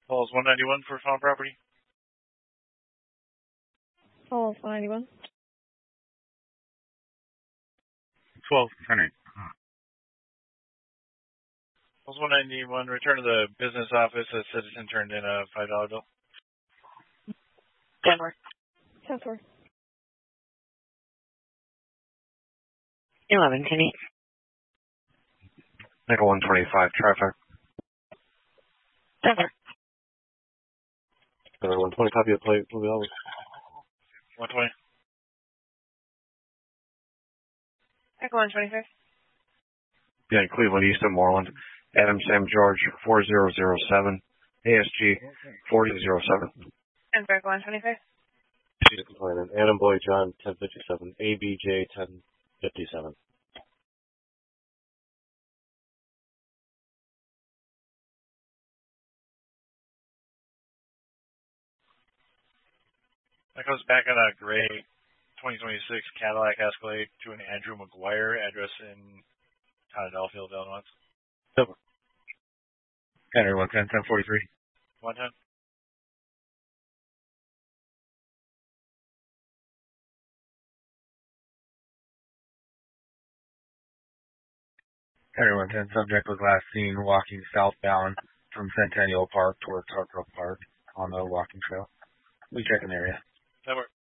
Calls 191 for found property. Calls 191. 1200. Calls 191. Return to the business office. A citizen turned in a $5 bill. Denver. 10-4. 11, Kenny. Nickel 125, traffic. Denver. Another 120, copy of plate, will be over. 120. Echo 125. Yeah, Cleveland, East and Moreland. Adam Sam George, 4007. ASG, 4007. Denver, Echo 125. She's a complainant. Adam Boy John, 1057. ABJ, 1057. That goes back on a gray 2026 Cadillac Escalade to an Andrew McGuire, address in town of Delfield, Illinois. Silver. Henry 110, 1043. 110. Henry 110, subject was last seen walking southbound from Centennial Park towards Hartgrove Park on the walking trail. We check an area. That works.